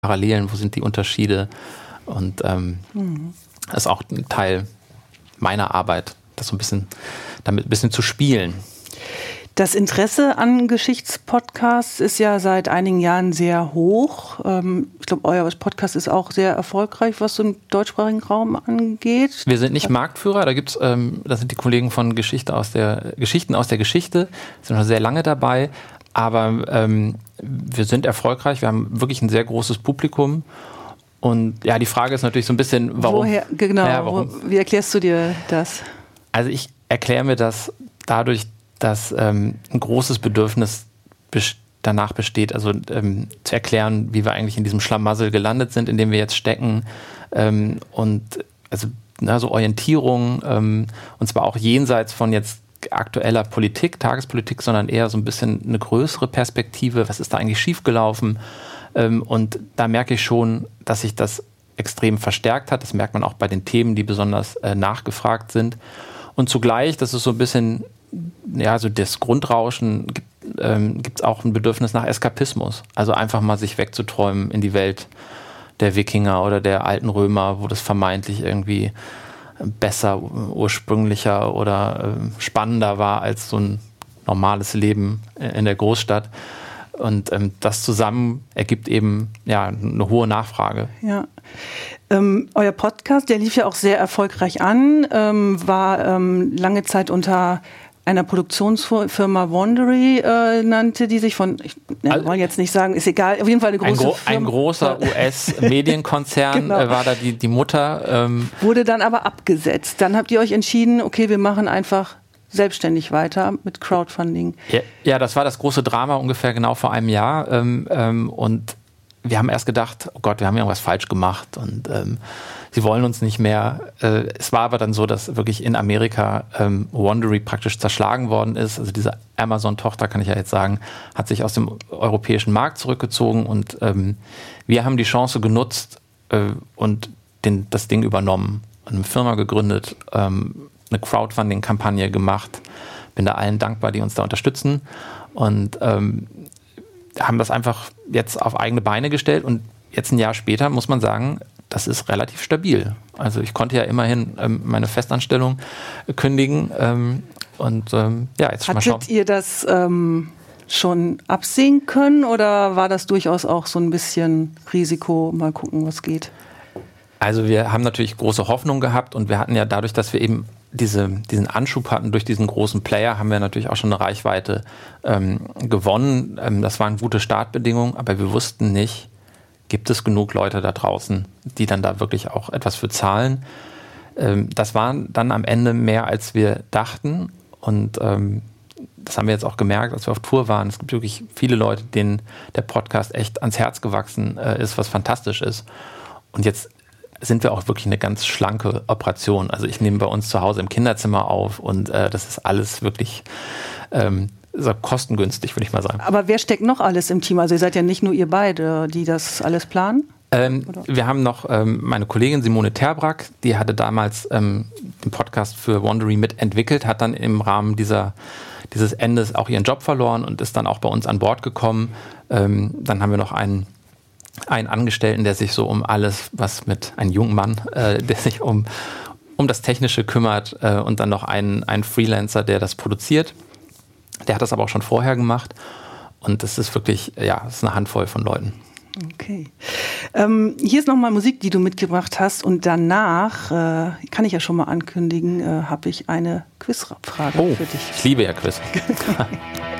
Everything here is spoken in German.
Parallelen, wo sind die Unterschiede? Und das ist auch ein Teil meiner Arbeit, das so ein bisschen damit ein bisschen zu spielen. Das Interesse an Geschichtspodcasts ist ja seit einigen Jahren sehr hoch. Ich glaube, euer Podcast ist auch sehr erfolgreich, was so im deutschsprachigen Raum angeht. Wir sind nicht Marktführer, das sind die Kollegen von Geschichten aus der Geschichte, sind schon sehr lange dabei, aber wir sind erfolgreich, wir haben wirklich ein sehr großes Publikum. Und ja, die Frage ist natürlich so ein bisschen, warum? Wie erklärst du dir das? Also ich erkläre mir das dadurch, dass ein großes Bedürfnis danach besteht, also zu erklären, wie wir eigentlich in diesem Schlamassel gelandet sind, in dem wir jetzt stecken, und also so Orientierung, und zwar auch jenseits von jetzt aktueller Politik, Tagespolitik, sondern eher so ein bisschen eine größere Perspektive, was ist da eigentlich schiefgelaufen, und da merke ich schon, dass sich das extrem verstärkt hat, das merkt man auch bei den Themen, die besonders nachgefragt sind, und zugleich, das ist so ein bisschen so das Grundrauschen, gibt es auch ein Bedürfnis nach Eskapismus. Also einfach mal sich wegzuträumen in die Welt der Wikinger oder der alten Römer, wo das vermeintlich irgendwie besser, ursprünglicher oder spannender war als so ein normales Leben in der Großstadt. Und das zusammen ergibt eben eine hohe Nachfrage. Ja. Euer Podcast, der lief ja auch sehr erfolgreich an, war lange Zeit unter einer Produktionsfirma Wondery, nannte die sich wir wollen jetzt nicht sagen, ist egal, auf jeden Fall eine große Firma. Ein großer US-Medienkonzern genau. War da die Mutter. Wurde dann aber abgesetzt. Dann habt ihr euch entschieden, okay, wir machen einfach selbstständig weiter mit Crowdfunding. Ja, das war das große Drama ungefähr genau vor einem Jahr. Und wir haben erst gedacht, oh Gott, wir haben irgendwas falsch gemacht und sie wollen uns nicht mehr. Es war aber dann so, dass wirklich in Amerika Wondery praktisch zerschlagen worden ist. Also diese Amazon-Tochter, kann ich ja jetzt sagen, hat sich aus dem europäischen Markt zurückgezogen und wir haben die Chance genutzt und das Ding übernommen. Eine Firma gegründet, eine Crowdfunding-Kampagne gemacht. Bin da allen dankbar, die uns da unterstützen und haben das einfach jetzt auf eigene Beine gestellt und jetzt ein Jahr später muss man sagen, das ist relativ stabil. Also ich konnte ja immerhin meine Festanstellung kündigen jetzt mal schauen. Hattet ihr das schon absehen können oder war das durchaus auch so ein bisschen Risiko, mal gucken, was geht? Also wir haben natürlich große Hoffnung gehabt und wir hatten ja dadurch, dass wir eben diesen Anschub hatten durch diesen großen Player, haben wir natürlich auch schon eine Reichweite gewonnen. Das waren gute Startbedingungen, aber wir wussten nicht, gibt es genug Leute da draußen, die dann da wirklich auch etwas für zahlen. Das waren dann am Ende mehr, als wir dachten und das haben wir jetzt auch gemerkt, als wir auf Tour waren. Es gibt wirklich viele Leute, denen der Podcast echt ans Herz gewachsen ist, was fantastisch ist. Und jetzt sind wir auch wirklich eine ganz schlanke Operation. Also ich nehme bei uns zu Hause im Kinderzimmer auf und das ist alles wirklich so kostengünstig, würde ich mal sagen. Aber wer steckt noch alles im Team? Also ihr seid ja nicht nur ihr beide, die das alles planen? Wir haben noch meine Kollegin Simone Terbrack, die hatte damals den Podcast für Wondery mitentwickelt, hat dann im Rahmen dieses Endes auch ihren Job verloren und ist dann auch bei uns an Bord gekommen. Dann haben wir noch einen Angestellten, der sich so um alles, einen jungen Mann, der sich um das Technische kümmert und dann noch einen Freelancer, der das produziert. Der hat das aber auch schon vorher gemacht und das ist wirklich, das ist eine Handvoll von Leuten. Okay. Hier ist nochmal Musik, die du mitgebracht hast und danach, kann ich ja schon mal ankündigen, habe ich eine Quizfrage für dich. Ich liebe ja Quiz.